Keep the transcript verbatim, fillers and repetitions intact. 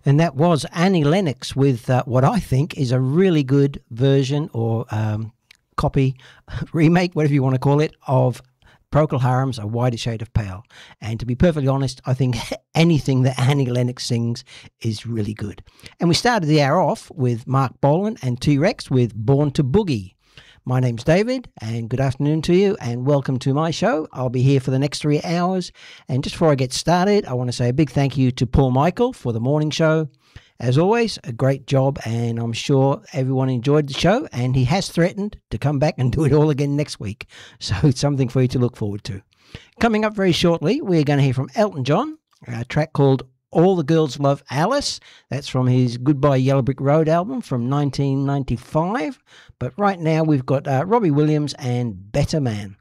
And that was Annie Lennox with uh, what I think is a really good version or um, copy, remake, whatever you want to call it, of Procol Harum's A Whiter Shade of Pale. And to be perfectly honest, I think anything that Annie Lennox sings is really good. And we started the hour off with Mark Bolan and T-Rex with Born to Boogie. My name's David, and good afternoon to you, and welcome to my show. I'll be here for the next three hours. And just before I get started, I want to say a big thank you to Paul Michael for the morning show. As always, a great job, and I'm sure everyone enjoyed the show, and he has threatened to come back and do it all again next week. So it's something for you to look forward to. Coming up very shortly, we're going to hear from Elton John, a track called All the Girls Love Alice. That's from his Goodbye Yellow Brick Road album from nineteen ninety-five. But right now we've got uh, Robbie Williams and Better Man.